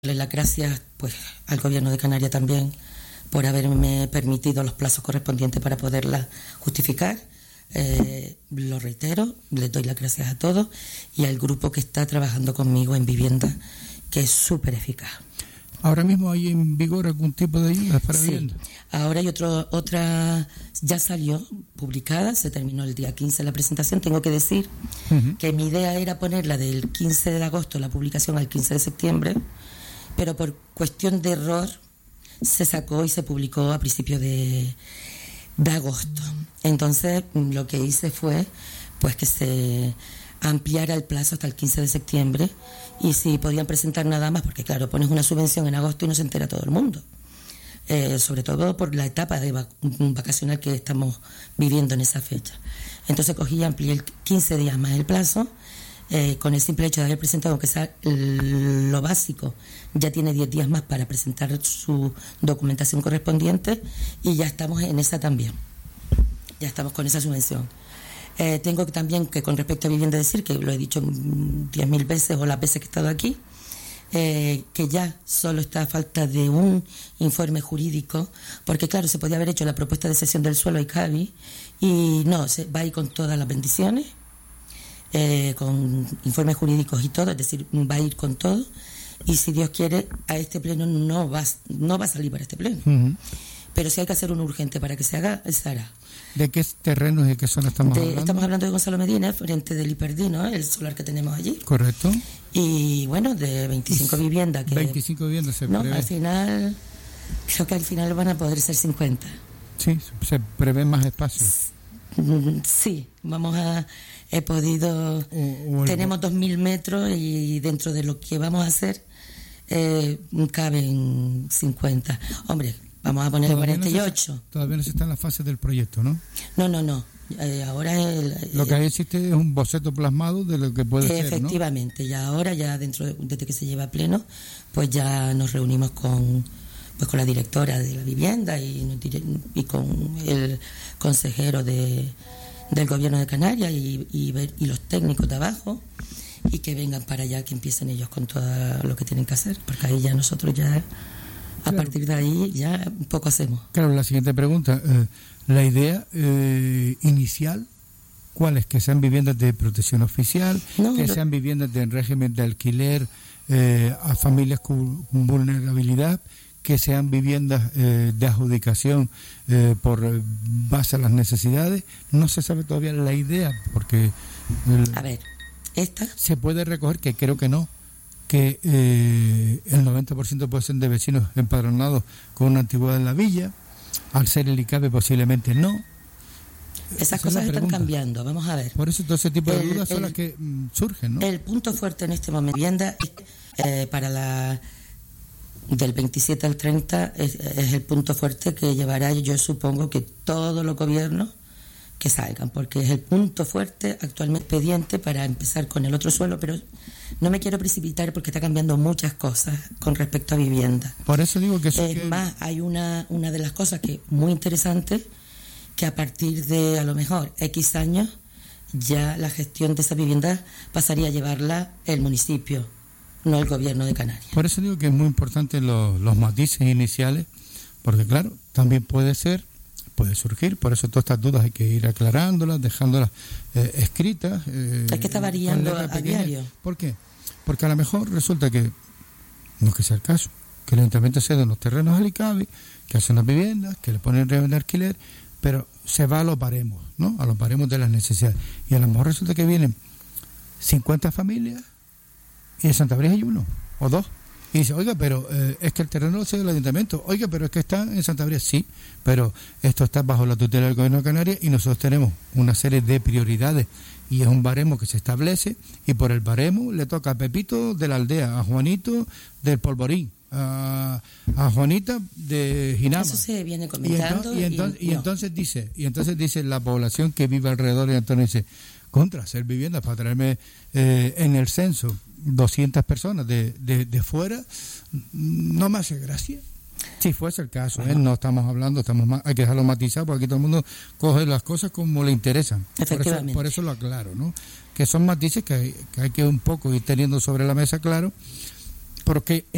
Las gracias pues al Gobierno de Canarias también por haberme permitido los plazos correspondientes para poderla justificar. Lo reitero, les doy las gracias a todos y al grupo que está trabajando conmigo en vivienda, que es súper eficaz. ¿Ahora mismo hay en vigor algún tipo de ayudas para vivienda? Ahora hay otra, ya salió publicada, se terminó el día 15 la presentación. Tengo que decir que mi idea era ponerla del 15 de agosto, la publicación, al 15 de septiembre, pero por cuestión de error se sacó y se publicó a principios de agosto. Entonces lo que hice fue pues que se ampliara el plazo hasta el 15 de septiembre y si podían presentar nada más, porque claro, pones una subvención en agosto y no se entera todo el mundo, sobre todo por la etapa de vacacional que estamos viviendo en esa fecha. Entonces cogí y amplié 15 días más el plazo. Con el simple hecho de haber presentado, aunque sea lo básico, ya tiene 10 días más para presentar su documentación correspondiente y ya estamos en esa también. Ya estamos con esa subvención. Tengo que también que con respecto a vivienda decir, que lo he dicho 10.000 veces o las veces que he estado aquí, que ya solo está a falta de un informe jurídico, porque claro, se podía haber hecho la propuesta de cesión del suelo a ICABI y no, se va a ir con todas las bendiciones. Con informes jurídicos y todo, es decir, va a ir con todo y si Dios quiere a este pleno no va a salir para este pleno, pero si hay que hacer un urgente para que se haga, se hará. ¿De qué terrenos y de qué zona estamos hablando? Estamos hablando de Gonzalo Medina, frente del Hiperdino, el solar que tenemos allí. Correcto. Y bueno, de 25 viviendas. 25 viviendas se prevé. Al final, creo que al final van a poder ser 50. Sí, se prevé más espacio. Sí, he podido, tenemos 2.000 metros y dentro de lo que vamos a hacer caben 50. Hombre, vamos a poner 48. Todavía no se está en la fase del proyecto, ¿no? No. Ahora lo que existe es un boceto plasmado de lo que puede ser, ¿no? Efectivamente, y ahora ya desde que se lleva a pleno, pues ya nos reunimos con la directora de la vivienda y con el consejero del Gobierno de Canarias y los técnicos de abajo, y que vengan para allá, que empiecen ellos con todo lo que tienen que hacer, porque ahí ya nosotros ya a partir de ahí ya un poco hacemos. Claro, la siguiente pregunta, la idea inicial, ¿cuál es? Que sean viviendas de protección oficial, sean viviendas de régimen de alquiler a familias con vulnerabilidad, que sean viviendas de adjudicación por base a las necesidades. No se sabe todavía la idea, porque a ver, esta se puede recoger, que creo que no, que el 90% puede ser de vecinos empadronados con una antigüedad en la villa. Al ser el ICABE posiblemente no. Esas cosas están cambiando, vamos a ver. Por eso todo ese tipo de dudas son las que surgen, ¿no? El punto fuerte en este momento vivienda para del 27 al 30 es el punto fuerte que llevará, yo supongo, que todos los gobiernos que salgan, porque es el punto fuerte actualmente pendiente para empezar con el otro suelo, pero no me quiero precipitar porque está cambiando muchas cosas con respecto a vivienda. Por eso digo que más, hay una de las cosas que es muy interesante, que a partir de a lo mejor X años ya la gestión de esa vivienda pasaría a llevarla el municipio, no el Gobierno de Canarias. Por eso digo que es muy importante los matices iniciales, porque claro, también puede surgir, por eso todas estas dudas hay que ir aclarándolas, dejándolas escritas. Es que está variando a diario. ¿Por qué? Porque a lo mejor resulta que, no es que sea el caso, que el ayuntamiento cede unos terrenos al ICABI, que hace unas viviendas, que le ponen régimen de alquiler, pero se va a los baremos, ¿no? A los baremos de las necesidades. Y a lo mejor resulta que vienen 50 familias y en Santa Bría hay uno o dos. Y dice, oiga, pero es que el terreno lo cede el ayuntamiento. Oiga, pero es que está en Santa Bría. Sí, pero esto está bajo la tutela del Gobierno de Canarias y nosotros tenemos una serie de prioridades y es un baremo que se establece y por el baremo le toca a Pepito de la aldea, a Juanito del Polvorín, a Juanita de Ginama. Eso se viene comentando. Y entonces dice la población que vive alrededor y entonces dice, contra hacer viviendas para traerme en el censo 200 personas de fuera, no me hace gracia. Si fuese el caso, no estamos hablando, hay que dejarlo matizado, porque aquí todo el mundo coge las cosas como le interesan. Efectivamente. Por eso lo aclaro, ¿no? Que son matices que hay que un poco ir teniendo sobre la mesa, claro, porque